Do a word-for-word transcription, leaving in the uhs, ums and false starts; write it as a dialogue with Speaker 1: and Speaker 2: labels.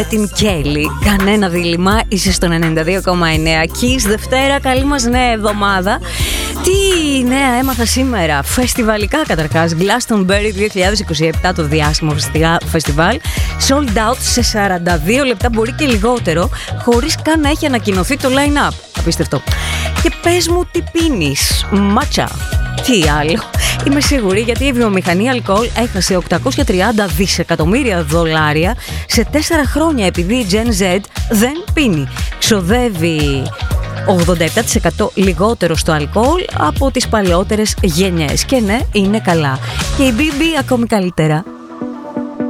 Speaker 1: την Κέλλη. Κανένα δίλημμα, είσαι στον ενενήντα δύο κόμμα εννέα. Kiss Δευτέρα, καλή μας νέα εβδομάδα. Τι νέα έμαθα σήμερα? Φεστιβαλικά καταρχάς. Glastonbury δύο χιλιάδες είκοσι επτά, το διάσημο φεστιβάλ. Sold out σε σαράντα δύο λεπτά, μπορεί και λιγότερο, χωρίς καν να έχει ανακοινωθεί το line-up. Απίστευτο. Και πες μου τι πίνεις? Μάτσα. Τι άλλο? Είμαι σίγουρη, γιατί η βιομηχανία αλκοόλ έχασε οκτακόσια τριάντα δισεκατομμύρια δολάρια σε τέσσερα χρόνια, επειδή η Gen Z δεν πίνει. Ξοδεύει ογδόντα επτά τοις εκατό λιγότερο στο αλκοόλ από τις παλαιότερες γενιές. Και ναι, είναι καλά. Και η μπι μπι ακόμη καλύτερα.